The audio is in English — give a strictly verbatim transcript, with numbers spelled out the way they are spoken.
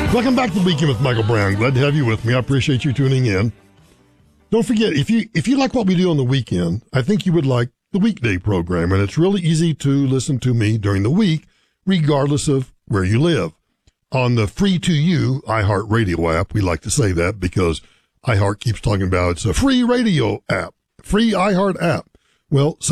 Welcome back to the Weekend with Michael Brown. Glad to have you with me. I appreciate you tuning in. Don't forget, if you if you like what we do on the weekend, I think you would like the weekday program. And it's really easy to listen to me during the week, regardless of where you live. On the free to you iHeartRadio app, we like to say that because iHeart keeps talking about it's a free radio app, free iHeart app. Well,